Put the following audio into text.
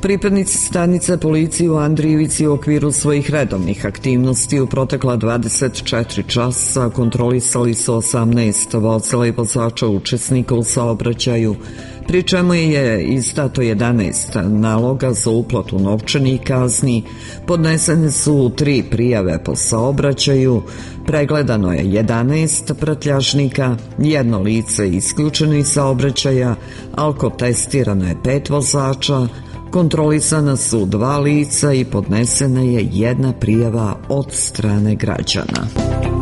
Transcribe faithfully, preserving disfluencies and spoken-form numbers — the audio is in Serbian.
Pripadnici stanice policije u Andrijevici u okviru svojih redovnih aktivnosti u protekla dvadeset četiri časa kontrolisali su osamnaest vozila i vozača učesnika u saobraćaju, pri čemu je izdato jedanaest naloga za uplatu novčanih kazni, podnesene su tri prijave po saobraćaju, pregledano je jedanaest prtljažnika, jedno lice isključeno iz saobraćaja, alkotestirano je pet vozača, kontrolisana su dva lica i podnesena je jedna prijava od strane građana.